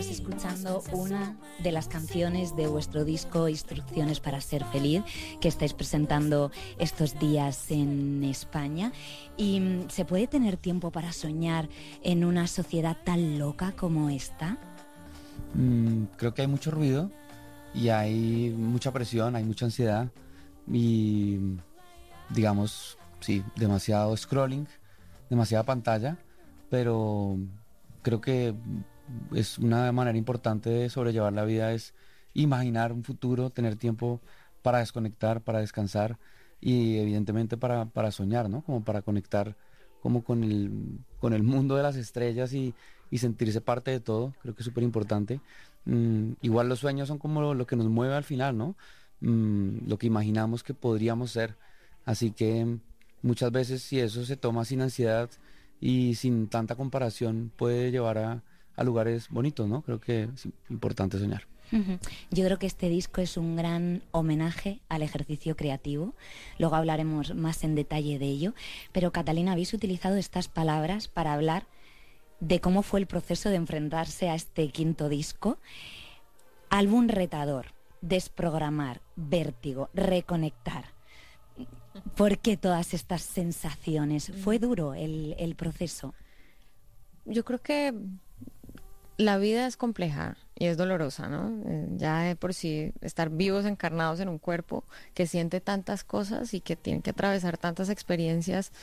Estamos escuchando una de las canciones de vuestro disco Instrucciones para ser feliz, que estáis presentando estos días en España. ¿Y se puede tener tiempo para soñar en una sociedad tan loca como esta? Creo que hay mucho ruido y hay mucha presión, hay mucha ansiedad y, digamos, sí, demasiado scrolling, demasiada pantalla, pero creo que es una manera importante de sobrellevar la vida, es imaginar un futuro, tener tiempo para desconectar, para descansar y evidentemente para soñar, ¿no? Como para conectar como con el mundo de las estrellas y sentirse parte de todo, creo que es súper importante. Igual los sueños son como lo que nos mueve al final, ¿no? Lo que imaginamos que podríamos ser, así que muchas veces si eso se toma sin ansiedad y sin tanta comparación puede llevar a lugares bonitos, ¿no? Creo que es importante soñar. Yo creo que este disco es un gran homenaje al ejercicio creativo. Luego hablaremos más en detalle de ello. Pero Catalina, habéis utilizado estas palabras para hablar de cómo fue el proceso de enfrentarse a este quinto disco. Álbum retador, desprogramar, vértigo, reconectar. ¿Por qué todas estas sensaciones? ¿Fue duro el proceso? Yo creo que la vida es compleja y es dolorosa, ¿no? Ya de por sí estar vivos, encarnados en un cuerpo que siente tantas cosas y que tiene que atravesar tantas experiencias,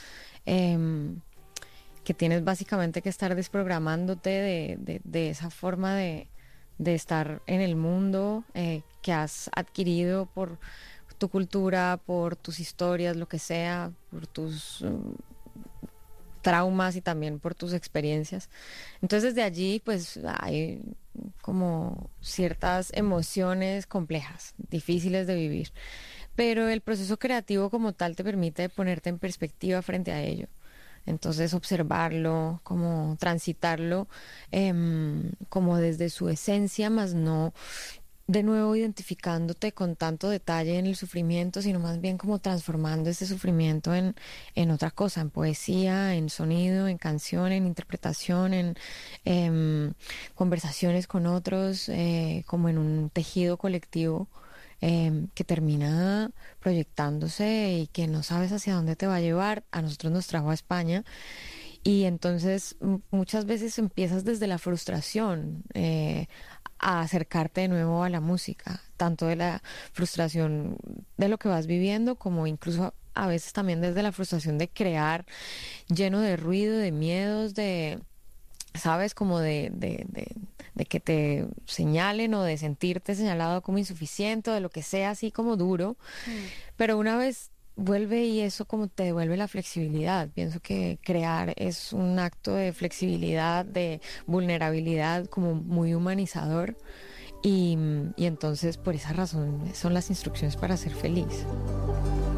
que tienes básicamente que estar desprogramándote de esa forma de estar en el mundo que has adquirido por tu cultura, por tus historias, lo que sea, por tus traumas y también por tus experiencias. Entonces desde allí pues hay como ciertas emociones complejas, difíciles de vivir, pero el proceso creativo como tal te permite ponerte en perspectiva frente a ello. Entonces observarlo, como transitarlo como desde su esencia, más no de nuevo identificándote con tanto detalle en el sufrimiento, sino más bien como transformando ese sufrimiento en otra cosa, en poesía, en sonido, en canción, en interpretación, en conversaciones con otros, como en un tejido colectivo que termina proyectándose y que no sabes hacia dónde te va a llevar. A nosotros nos trajo a España. Y entonces muchas veces empiezas desde la frustración a acercarte de nuevo a la música, tanto de la frustración de lo que vas viviendo como incluso a veces también desde la frustración de crear lleno de ruido, de miedos, de, ¿sabes? Como de que te señalen o de sentirte señalado como insuficiente o de lo que sea, así como duro. Pero una vez vuelve y eso como te devuelve la flexibilidad. Pienso que crear es un acto de flexibilidad, de vulnerabilidad, como muy humanizador. Y entonces por esa razón son las instrucciones para ser feliz.